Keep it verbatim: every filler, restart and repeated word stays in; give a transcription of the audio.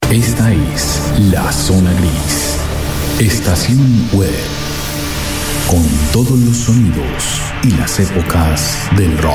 Esta es La Zona Gris, estación web, con todos los sonidos y las épocas del rock.